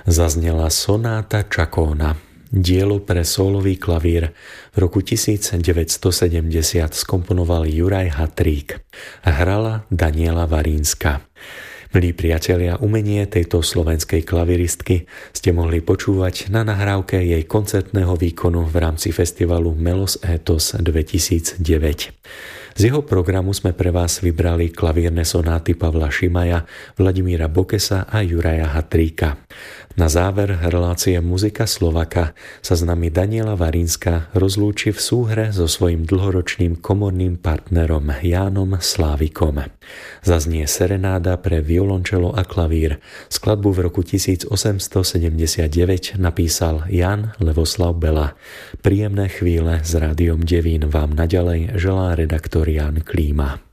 Zaznela sonáta Čakóna, dielo pre sólový klavír v roku 1970 skomponoval Juraj Hatrík a hrala Daniela Varínska. Milí priatelia, umenie tejto slovenskej klaviristky ste mohli počúvať na nahrávke jej koncertného výkonu v rámci festivalu Melos Etos 2009. Z jeho programu sme pre vás vybrali klavírne sonáty Pavla Šimaja, Vladimíra Bokesa a Juraja Hatríka. Na záver relácie Muzika Slovaka sa s nami Daniela Varínska rozlúči v súhre so svojím dlhoročným komorným partnerom Jánom Slávikom. Zaznie serenáda pre violončelo a klavír. Skladbu v roku 1879 napísal Jan Levoslav Bela. Príjemné chvíle s Rádiom Devín vám naďalej želá redaktor Jan Klíma.